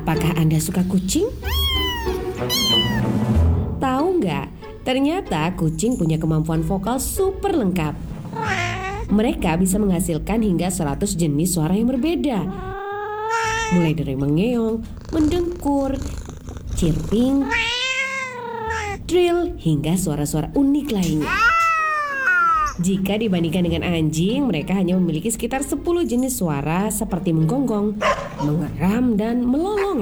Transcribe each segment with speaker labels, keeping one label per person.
Speaker 1: Apakah Anda suka kucing? Tahu nggak? Ternyata kucing punya kemampuan vokal super lengkap. Mereka bisa menghasilkan hingga 100 jenis suara yang berbeda. Mulai dari mengeong, mendengkur, chirping, trill, hingga suara-suara unik lainnya. Jika dibandingkan dengan anjing, mereka hanya memiliki sekitar 10 jenis suara seperti menggonggong, mengeram, dan melolong.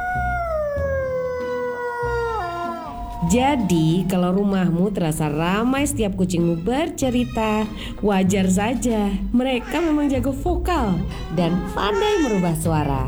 Speaker 1: Jadi, kalau rumahmu terasa ramai setiap kucingmu bercerita, wajar saja. Mereka memang jago vokal dan pandai merubah suara.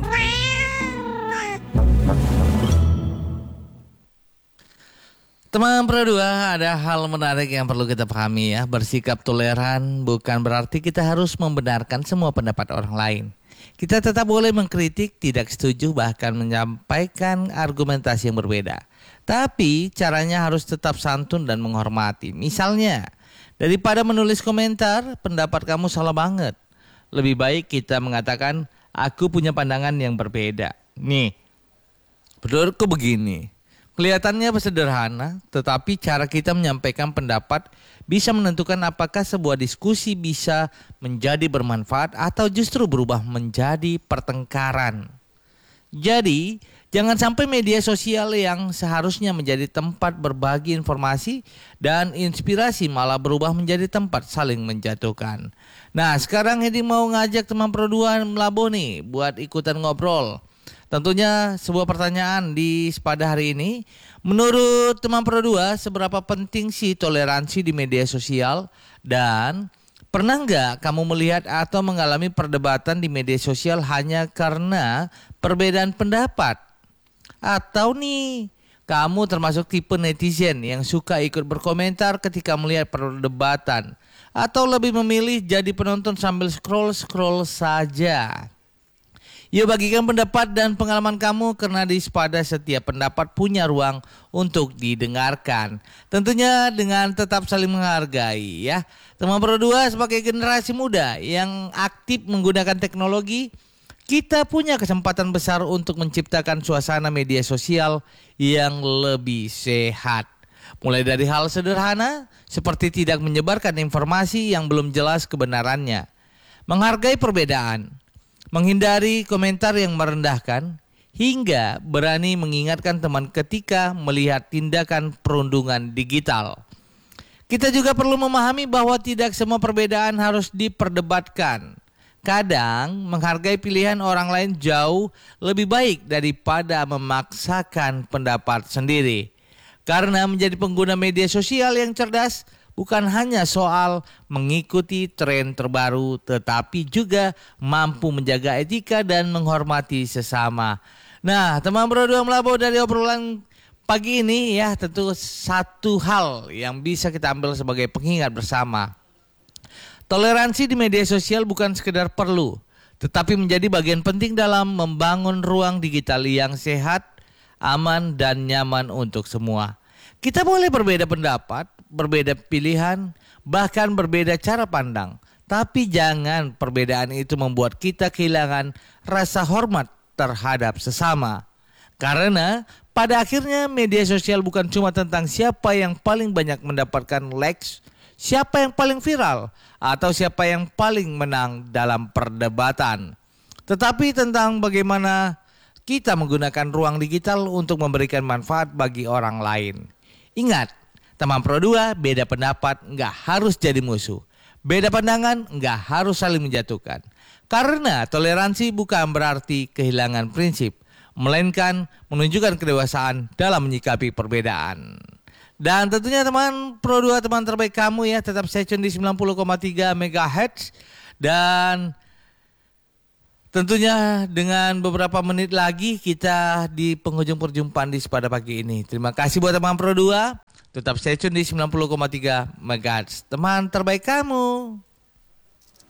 Speaker 2: Teman Pro 2, ada hal menarik yang perlu kita pahami ya. Bersikap toleran bukan berarti kita harus membenarkan semua pendapat orang lain. Kita tetap boleh mengkritik, tidak setuju, bahkan menyampaikan argumentasi yang berbeda. Tapi caranya harus tetap santun dan menghormati. Misalnya, daripada menulis komentar, pendapat kamu salah banget. Lebih baik kita mengatakan, aku punya pandangan yang berbeda. Nih, menurutku begini. Kelihatannya sederhana, tetapi cara kita menyampaikan pendapat bisa menentukan apakah sebuah diskusi bisa menjadi bermanfaat atau justru berubah menjadi pertengkaran. Jadi, jangan sampai media sosial yang seharusnya menjadi tempat berbagi informasi dan inspirasi malah berubah menjadi tempat saling menjatuhkan. Nah, sekarang Hedi mau ngajak teman Pro 2 Melabo nih buat ikutan ngobrol. Tentunya sebuah pertanyaan pada hari ini. Menurut teman Pro 2, seberapa penting sih toleransi di media sosial? Dan pernah nggak kamu melihat atau mengalami perdebatan di media sosial hanya karena perbedaan pendapat? Atau nih, kamu termasuk tipe netizen yang suka ikut berkomentar ketika melihat perdebatan? Atau lebih memilih jadi penonton sambil scroll-scroll saja? Yuk bagikan pendapat dan pengalaman kamu karena di Sepada setiap pendapat punya ruang untuk didengarkan. Tentunya dengan tetap saling menghargai ya. Teman Pro 2 sebagai generasi muda yang aktif menggunakan teknologi, kita punya kesempatan besar untuk menciptakan suasana media sosial yang lebih sehat. Mulai dari hal sederhana seperti tidak menyebarkan informasi yang belum jelas kebenarannya. Menghargai perbedaan. Menghindari komentar yang merendahkan, hingga berani mengingatkan teman ketika melihat tindakan perundungan digital. Kita juga perlu memahami bahwa tidak semua perbedaan harus diperdebatkan. Kadang menghargai pilihan orang lain jauh lebih baik daripada memaksakan pendapat sendiri. Karena menjadi pengguna media sosial yang cerdas bukan hanya soal mengikuti tren terbaru, tetapi juga mampu menjaga etika dan menghormati sesama. Nah, teman Pro 2 Melabo, dari obrolan pagi ini ya, tentu satu hal yang bisa kita ambil sebagai pengingat bersama. Toleransi di media sosial bukan sekedar perlu, tetapi menjadi bagian penting dalam membangun ruang digital yang sehat, aman, dan nyaman untuk semua. Kita boleh berbeda pendapat, berbeda pilihan, bahkan berbeda cara pandang. Tapi jangan perbedaan itu membuat kita kehilangan rasa hormat terhadap sesama. Karena pada akhirnya media sosial bukan cuma tentang siapa yang paling banyak mendapatkan likes, siapa yang paling viral, atau siapa yang paling menang dalam perdebatan. Tetapi tentang bagaimana kita menggunakan ruang digital untuk memberikan manfaat bagi orang lain. Ingat, teman Pro 2, beda pendapat nggak harus jadi musuh. Beda pandangan nggak harus saling menjatuhkan. Karena toleransi bukan berarti kehilangan prinsip, melainkan menunjukkan kedewasaan dalam menyikapi perbedaan. Dan tentunya teman Pro 2, teman terbaik kamu ya, tetap stay tune di 90,3 MHz. Dan tentunya dengan beberapa menit lagi kita di penghujung perjumpaan di Sepada pagi ini. Terima kasih buat teman Pro 2. Tetap stay tune di 90,3 MHz. Teman terbaik kamu.